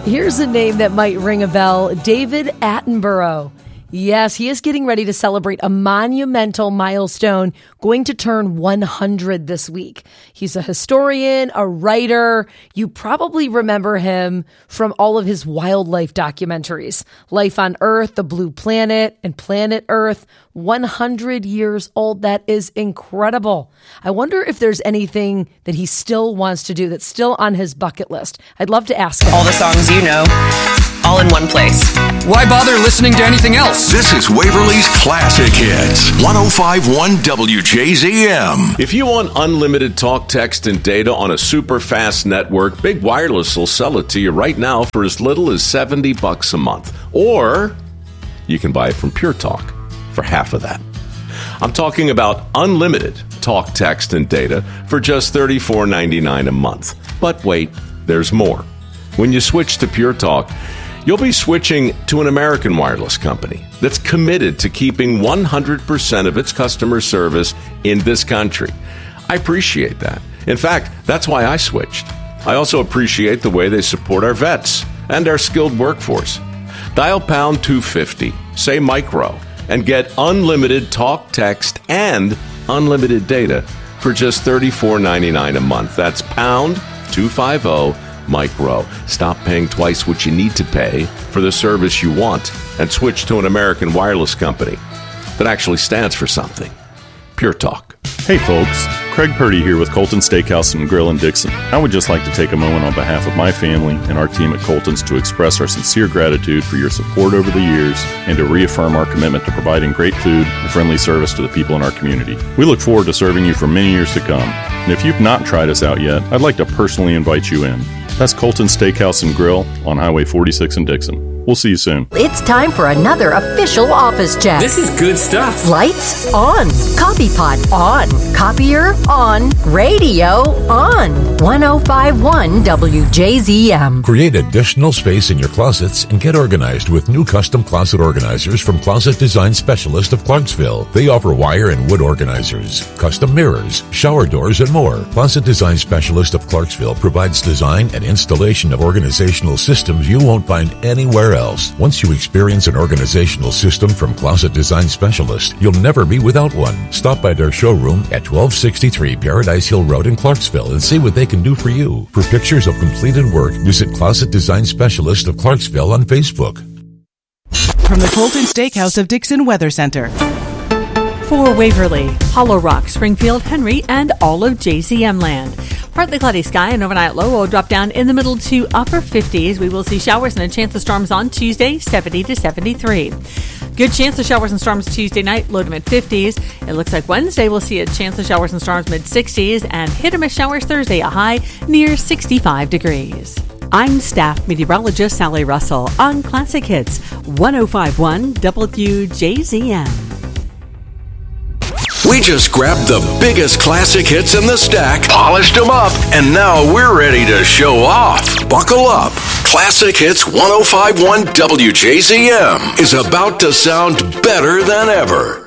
Here's a name that might ring a bell. David Attenborough. Yes, he is getting ready to celebrate a monumental milestone, going to turn 100 this week. He's a historian, a writer. You probably remember him from all of his wildlife documentaries. Life on Earth, The Blue Planet, and Planet Earth. 100 years old. That is incredible. I wonder if there's anything that he still wants to do that's still on his bucket list. I'd love to ask him. All the songs you know, all in one place. Why bother listening to anything else? This is Waverly's Classic Hits, 105.1 WJZM. If you want unlimited talk, text, and data on a super fast network, Big Wireless will sell it to you right now for as little as $70 a month. Or you can buy it from Pure Talk for half of that. I'm talking about unlimited talk, text, and data for just $34.99 a month. But wait, there's more. When you switch to Pure Talk, you'll be switching to an American wireless company that's committed to keeping 100% of its customer service in this country. I appreciate that. In fact, that's why I switched. I also appreciate the way they support our vets and our skilled workforce. Dial pound 250, say micro, and get unlimited talk, text, and unlimited data for just $34.99 a month. That's pound 250 micro. Stop paying twice what you need to pay for the service you want and switch to an American wireless company that actually stands for something. Pure Talk. Hey folks, Craig Purdy here with Colton Steakhouse and Grill in Dixon. I would just like to take a moment on behalf of my family and our team at Colton's to express our sincere gratitude for your support over the years and to reaffirm our commitment to providing great food and friendly service to the people in our community. We look forward to serving you for many years to come. And if you've not tried us out yet, I'd like to personally invite you in. That's Colton's Steakhouse and Grill on Highway 46 in Dixon. We'll see you soon. It's time for another official office check. This is good stuff. Lights on. Coffee pot on. Copier on. Radio on. 105.1 WJZM. Create additional space in your closets and get organized with new custom closet organizers from Closet Design Specialist of Clarksville. They offer wire and wood organizers, custom mirrors, shower doors, and more. Closet Design Specialist of Clarksville provides design and installation of organizational systems you won't find anywhere else. Once you experience an organizational system from Closet Design Specialist, you'll never be without one. Stop by their showroom at 1263 Paradise Hill Road in Clarksville and see what they can do for you. For pictures of completed work, visit Closet Design Specialist of Clarksville on Facebook. From the Colton Steakhouse of Dixon Weather Center. For Waverly, Hollow Rock, Springfield, Henry, and all of JZM land. Partly cloudy sky and overnight low will drop down in the middle to upper 50s. We will see showers and a chance of storms on Tuesday, 70 to 73. Good chance of showers and storms Tuesday night, low to mid-50s. It looks like Wednesday we'll see a chance of showers and storms mid-60s and hit or miss showers Thursday, a high near 65 degrees. I'm staff meteorologist Sally Russell on Classic Hits, 105.1 WJZM. We just grabbed the biggest classic hits in the stack, polished them up, and now we're ready to show off. Buckle up. Classic Hits 105.1 WJZM is about to sound better than ever.